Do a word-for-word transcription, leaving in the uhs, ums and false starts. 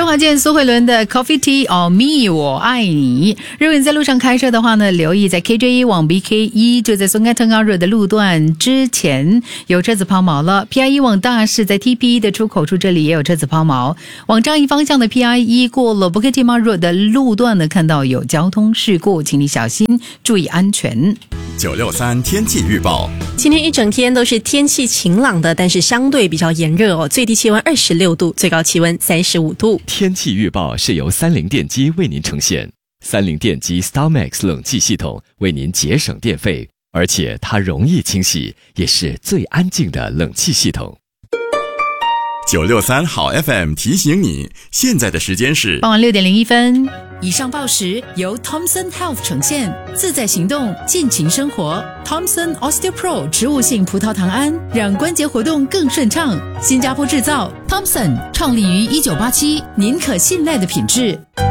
华健、苏慧伦的 Coffee Tea or Me 我爱你。如果你在路上开车的话呢，留意在 K J 一往 B K 一，就在松干腾阿热的路段之前有车子抛锚了。 P I 一往大市在 T P 一的出口处这里也有车子抛锚。往樟宜方向的 P I 一过了 Bukit Timah Road 的路段呢，看到有交通事故，请你小心注意安全。 九六三天气预报， 今天一整天都是天气晴朗的，但是相对比较炎热哦，最低气温二十六度，最高气温三十五度。 天气预报是由三菱电机为您呈现，三菱电机 StarMax 冷气系统为您节省电费，而且它容易清洗，也是最安静的冷气系统。 九六三好 F M 提醒你，现在的时间是傍晚六点零一分。以上报时由 Thomson Health 呈现，自在行动，尽情生活。Thomson OsteoPro 植物性葡萄糖胺，让关节活动更顺畅。新加坡制造 ，Thomson 创立于一九八七，您可信赖的品质。